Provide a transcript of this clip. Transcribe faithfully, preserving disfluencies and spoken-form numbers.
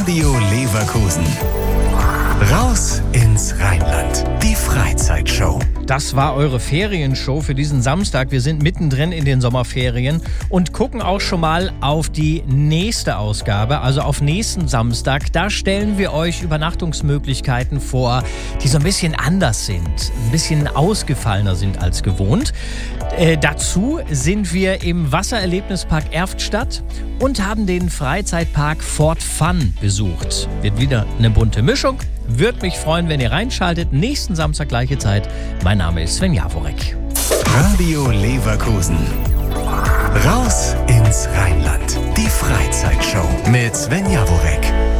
Radio Leverkusen. Raus ins Rheinland. Die Freizeitshow. Das war eure Ferienshow für diesen Samstag. Wir sind mittendrin in den Sommerferien und gucken auch schon mal auf die nächste Ausgabe, also auf nächsten Samstag. Da stellen wir euch Übernachtungsmöglichkeiten vor, die so ein bisschen anders sind, ein bisschen ausgefallener sind als gewohnt. Äh, dazu sind wir im Wassererlebnispark Erftstadt und haben den Freizeitpark Fort Fun besucht. Wird wieder eine bunte Mischung. Würde mich freuen, wenn ihr reinschaltet. Nächsten Samstag gleiche Zeit. Mein Name ist Sven Jaworek. Radio Leverkusen. Raus ins Rheinland. Die Freizeitshow mit Sven Jaworek.